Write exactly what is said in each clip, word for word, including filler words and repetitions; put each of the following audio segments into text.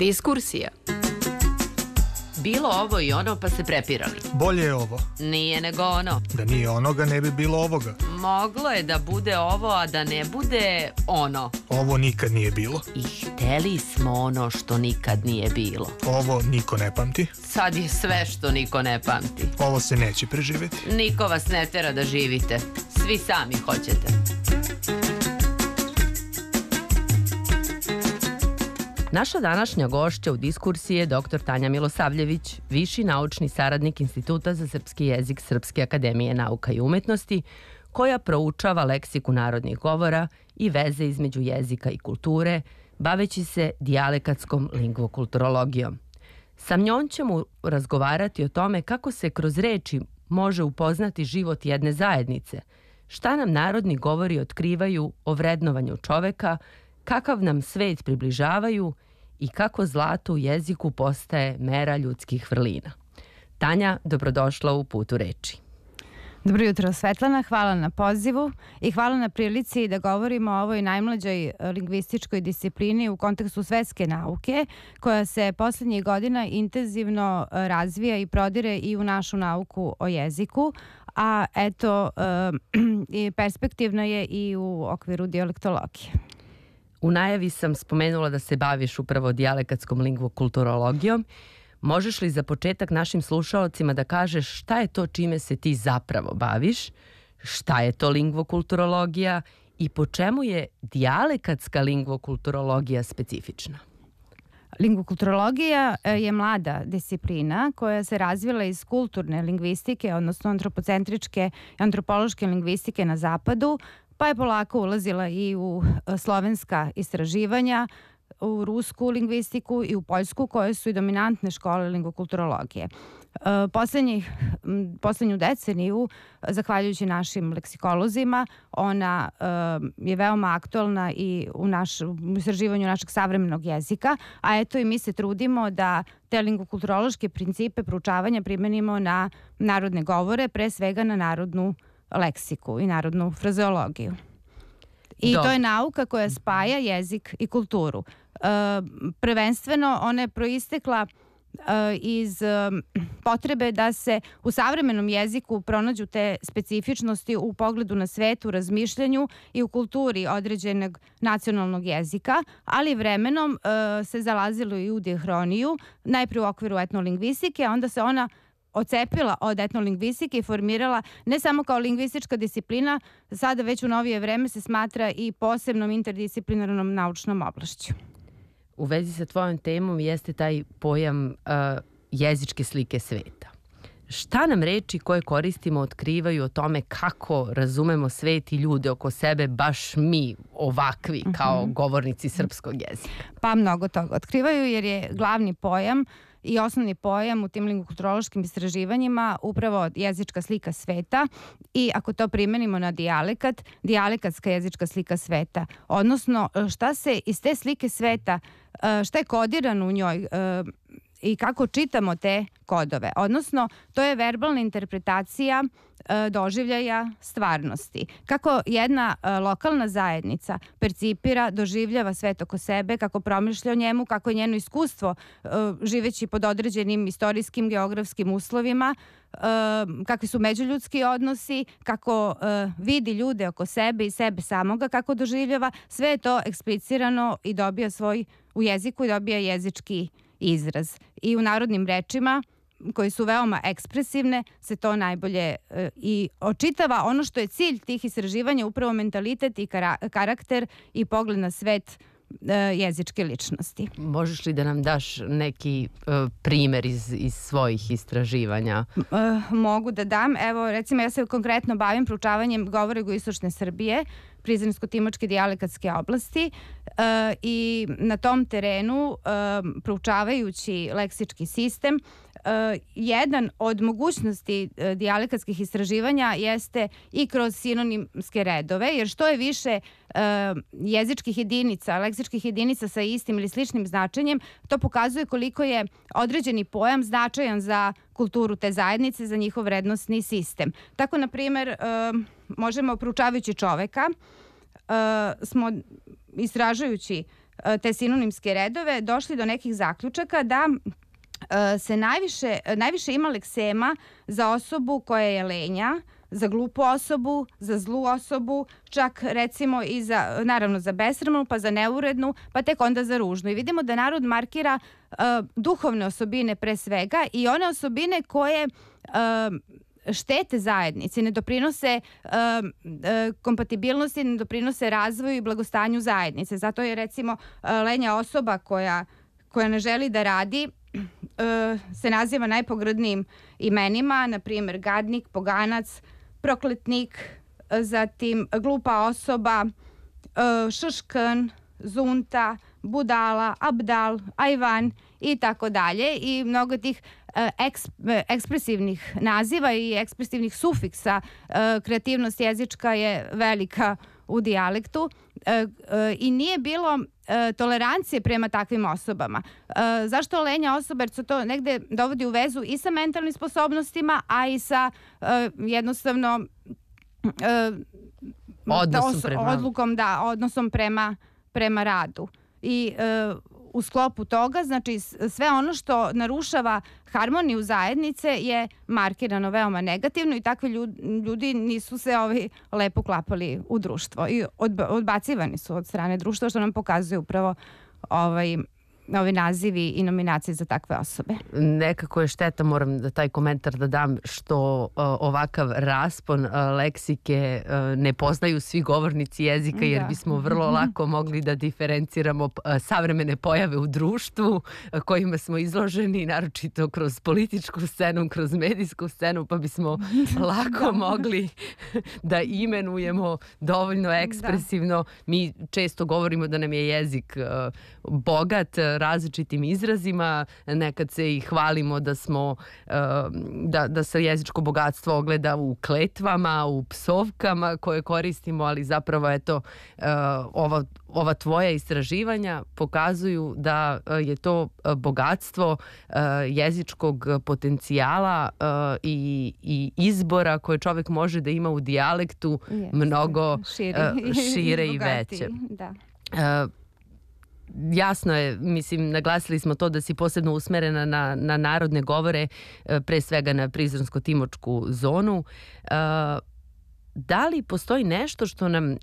Diskursija. Bilo ovo i ono pa se prepirali. Bolje je ovo. Nije nego ono. Da nije onoga ne bi bilo ovoga. Moglo je da bude ovo, a da ne bude ono. Ovo nikad nije bilo. I hteli smo ono što nikad nije bilo. Ovo niko ne pamti. Sad je sve što niko ne pamti. Ovo se neće preživjeti. Niko vas ne tera da živite. Svi sami hoćete. Naša današnja gošća u diskursiji je doktor Tanja Milosavljević, viši naučni saradnik Instituta za srpski jezik Srpske akademije nauka i umetnosti, koja proučava leksiku narodnih govora i veze između jezika i kulture, baveći se dijalekatskom lingvokulturologijom. Sa njom ćemo razgovarati o tome kako se kroz reči može upoznati život jedne zajednice, šta nam narodni govori otkrivaju o vrednovanju čoveka, kakav nam svet približavaju i kako zlato u jeziku postaje mera ljudskih vrlina. Tanja, dobrodošla u Putu reči. Dobro jutro, Svetlana, hvala na pozivu i hvala na prilici da govorimo o ovoj najmlađoj lingvističkoj disciplini u kontekstu svetske nauke, koja se poslednjih godina intenzivno razvija i prodire i u našu nauku o jeziku, a eto, perspektivno je i u okviru dijalektologije. U najavi sam spomenula da se baviš upravo dijalekatskom lingvokulturologijom. Možeš li za početak našim slušaocima da kažeš šta je to čime se ti zapravo baviš, šta je to lingvokulturologija i po čemu je dijalekatska lingvokulturologija specifična? Lingvokulturologija je mlada disciplina koja se razvila iz kulturne lingvistike, odnosno antropocentričke i antropološke lingvistike na zapadu, pa je polako ulazila i u slovenska istraživanja, u rusku lingvistiku i u poljsku, koje su i dominantne škole lingvokulturologije. Poslednjih, poslednju deceniju, zahvaljujući našim leksikolozima, ona je veoma aktualna i u, naš, u istraživanju našeg savremenog jezika, a eto i mi se trudimo da te lingvokulturološke principe proučavanja primenimo na narodne govore, pre svega na narodnu leksiku i narodnu frazeologiju. I Do. to je nauka koja spaja jezik i kulturu. E, prvenstveno ona je proistekla e, iz e, potrebe da se u savremenom jeziku pronađu te specifičnosti u pogledu na svet, u razmišljanju i u kulturi određenog nacionalnog jezika, ali vremenom e, se zalazilo i u dihroniju, najprije u okviru etnolingvistike, a onda se ona ocepila od etnolingvistike i formirala ne samo kao lingvistička disciplina, sada već u novije vreme se smatra i posebnom interdisciplinarnom naučnom oblašću. U vezi sa tvojom temom jeste taj pojam uh, jezičke slike sveta. Šta nam reči koje koristimo otkrivaju o tome kako razumemo svet i ljude oko sebe, baš mi ovakvi kao uh-huh. govornici srpskog jezika? Pa mnogo toga otkrivaju, jer je glavni pojam i osnovni pojam u tim lingvokulturološkim istraživanjima upravo jezička slika sveta, i ako to primenimo na dijalekat, dijalekatska jezička slika sveta. Odnosno, šta se iz te slike sveta, šta je kodirano u njoj i kako čitamo te kodove. Odnosno, to je verbalna interpretacija e, doživljaja stvarnosti. Kako jedna e, lokalna zajednica percipira, doživljava svet oko sebe, kako promišlja o njemu, kako je njeno iskustvo e, živeći pod određenim istorijskim, geografskim uslovima, e, kakvi su međuljudski odnosi, kako e, vidi ljude oko sebe i sebe samoga, kako doživljava, sve je to eksplicirano i dobija svoj u jeziku i dobija jezički izraz. I u narodnim rečima, koji su veoma ekspresivne, se to najbolje e, i očitava. Ono što je cilj tih istraživanja, upravo mentalitet i kara- karakter i pogled na svet e, jezičke ličnosti. Možeš li da nam daš neki e, primer iz, iz svojih istraživanja? E, mogu da dam. Evo, recimo, ja se konkretno bavim proučavanjem govora jugoistočne Srbije, Prizrensko-Timočke dijalekatske oblasti, e, i na tom terenu, e, proučavajući leksički sistem, e, jedan od mogućnosti e, dijalekatskih istraživanja jeste i kroz sinonimske redove, jer što je više e, jezičkih jedinica, leksičkih jedinica sa istim ili sličnim značenjem, to pokazuje koliko je određeni pojam značajan za kulturu te zajednice, za njihov vrednosni sistem. Tako, na primjer, e, možemo, proučavajući čoveka, uh, smo istražujući uh, te sinonimske redove, došli do nekih zaključaka da se najviše, najviše ima leksema za osobu koja je lenja, za glupu osobu, za zlu osobu, čak recimo i za, naravno za besramnu, pa za neurednu, pa tek onda za ružnu. I vidimo da narod markira uh, duhovne osobine pre svega i one osobine koje uh, štete zajednici, ne doprinose uh, uh, kompatibilnosti, ne doprinose razvoju i blagostanju zajednice. Zato je recimo uh, lenja osoba koja, koja ne želi da radi, uh, se naziva najpogrdnijim imenima, na primjer gadnik, poganac, prokletnik, zatim glupa osoba, šrškan, zunta, budala, abdal, ajvan i tako dalje. I mnogo tih ekspresivnih naziva i ekspresivnih sufiksa. Kreativnost jezička je velika u dijalektu i nije bilo tolerancije prema takvim osobama. Zašto lenja osoba? Jer se to negde dovodi u vezu i sa mentalnim sposobnostima, a i sa jednostavno odnosom prema... odlukom, da, odnosom prema, prema radu. I u sklopu toga, znači sve ono što narušava harmoniju zajednice je markirano veoma negativno i takvi ljudi nisu se ovaj lepo klapali u društvo i odbacivani su od strane društva, što nam pokazuje upravo ovaj ovi nazivi i nominacije za takve osobe. Nekako je šteta, moram da taj komentar da dam, što uh, ovakav raspon uh, leksike uh, ne poznaju svi govornici jezika, jer da. bismo vrlo lako mogli da diferenciramo uh, savremene pojave u društvu uh, kojima smo izloženi, naročito kroz političku scenu, kroz medijsku scenu, pa bismo lako da. mogli da imenujemo dovoljno ekspresivno. Da. Mi često govorimo da nam je jezik uh, bogat različitim izrazima, nekad se i hvalimo da smo da, da se jezičko bogatstvo ogleda u kletvama, u psovkama koje koristimo, ali zapravo eto ova, ova tvoja istraživanja pokazuju da je to bogatstvo jezičkog potencijala i, i izbora koje čovjek može da ima u dijalektu yes. mnogo šire, šire i veće. Da. Jasno je, mislim, naglasili smo to da si posebno usmerena na, na narodne govore, pre svega na prizrensko-timočku zonu. Da li postoji nešto što nam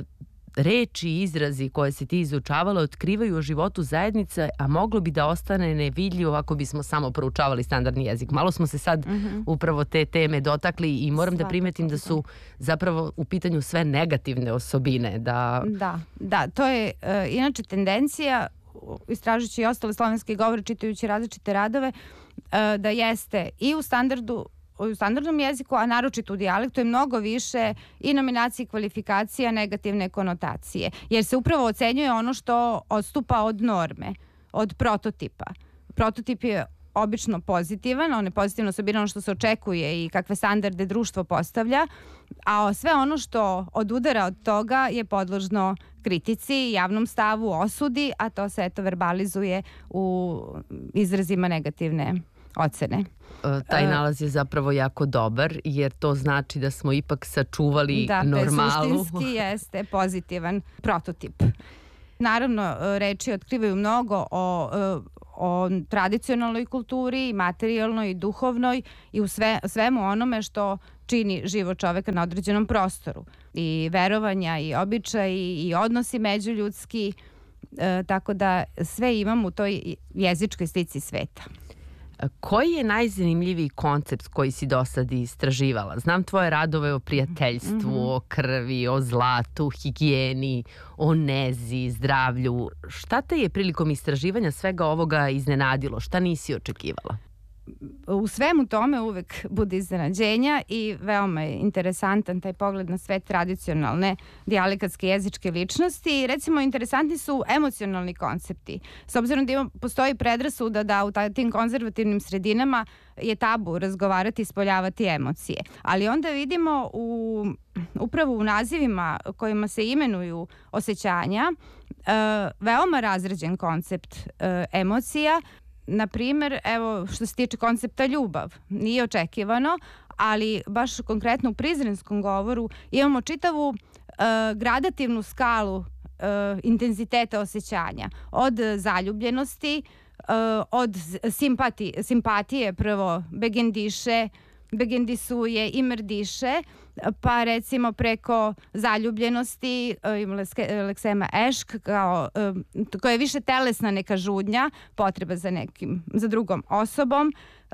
reči i izrazi koje se ti izučavala otkrivaju o životu zajednice, a moglo bi da ostane nevidljivo ako bismo samo proučavali standardni jezik? Malo smo se sad mm-hmm. upravo te teme dotakli i moram Svaka da primetim da su zapravo u pitanju sve negativne osobine. Da, da, da to je uh, inače tendencija, istražujući i ostale slovenske govore, čitajući različite radove, uh, da jeste i u standardu u standardnom jeziku, a naročito u dijalektu je mnogo više i nominacije, kvalifikacija, negativne konotacije. Jer se upravo ocenjuje ono što odstupa od norme, od prototipa. Prototip je obično pozitivan, on je pozitivno osobina ono što se očekuje i kakve standarde društvo postavlja, a sve ono što odudara od toga je podložno kritici, javnom stavu, osudi, a to se eto verbalizuje u izrazima negativne ocene. Taj nalaz je zapravo jako dobar, jer to znači da smo ipak sačuvali da, normalu. Da, suštinski jeste pozitivan prototip. Naravno, reči otkrivaju mnogo o, o tradicionalnoj kulturi, materijalnoj i duhovnoj i u sve, svemu onome što čini život čoveka na određenom prostoru. I verovanja, i običaji, i odnosi međuljudski, e, tako da sve imamo u toj jezičkoj slici sveta. Koji je najzanimljiviji koncept koji si do sad istraživala? Znam tvoje radove o prijateljstvu, mm-hmm. o krvi, o zlatu, higijeni, o nezi, zdravlju. Šta te je prilikom istraživanja svega ovoga iznenadilo? Šta nisi očekivala? U svemu tome uvek bude iznenađenja i veoma je interesantan taj pogled na sve tradicionalne dijalekatske jezičke ličnosti. Recimo, interesantni su emocionalni koncepti. S obzirom da ima, postoji predrasuda da u tim konzervativnim sredinama je tabu razgovarati i ispoljavati emocije. Ali onda vidimo u, upravo u nazivima kojima se imenuju osjećanja uh, veoma razređen koncept uh, emocija. Na primjer, evo, što se tiče koncepta ljubav, nije očekivano, ali baš konkretno u prizrenskom govoru imamo čitavu uh, gradativnu skalu uh, intenziteta osjećanja. Od zaljubljenosti, uh, od simpati, simpatije prvo begendiše, begendisuje i mrdiše, pa recimo preko zaljubljenosti ima leksema ešk, kao, koja je više telesna neka žudnja, potreba za nekim, za drugom osobom,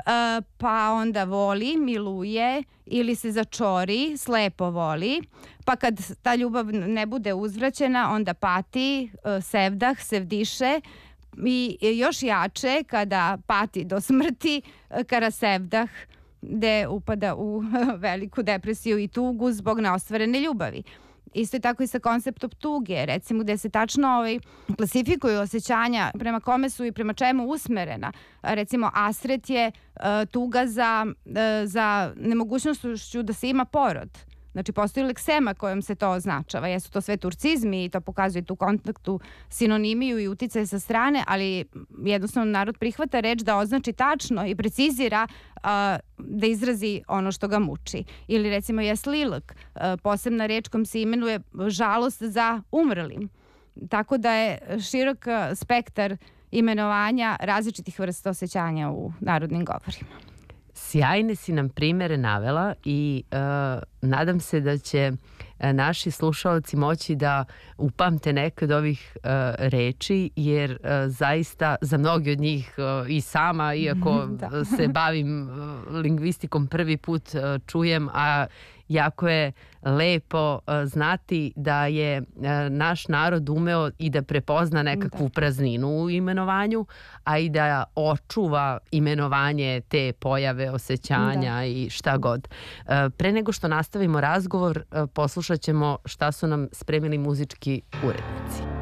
pa onda voli, miluje ili se začori, slepo voli, pa kad ta ljubav ne bude uzvraćena, onda pati, sevdah, sevdiše, i još jače kada pati do smrti, karasevdah, gde upada u veliku depresiju i tugu zbog neostvarene ljubavi. Isto je tako i sa konceptom tuge, recimo gde se tačno ovaj, klasifikuju osjećanja prema kome su i prema čemu usmerena. Recimo asret je uh, tuga za, uh, za nemogućnošću da se ima porod. Znači, postoji leksema kojom se to označava. Jesu to sve turcizmi i to pokazuje tu kontaktu, sinonimiju i uticaje sa strane, ali jednostavno narod prihvata reč da označi tačno i precizira uh, da izrazi ono što ga muči. Ili recimo jeslilk, uh, posebna reč kojom se imenuje žalost za umrlim. Tako da je širok spektar imenovanja različitih vrsta osjećanja u narodnim govorima. Sjajne si nam primere navela i uh, nadam se da će uh, naši slušalci moći da upamte neke od ovih uh, reči, jer uh, zaista za mnogi od njih uh, i sama, iako se bavim uh, lingvistikom prvi put uh, čujem, a jako je lepo uh, znati da je uh, naš narod umeo i da prepozna nekakvu da. prazninu u imenovanju, a i da očuva imenovanje te pojave, osjećanja da. i šta god. Uh, pre nego što nastavimo razgovor, uh, poslušat ćemo šta su nam spremili muzički urednici.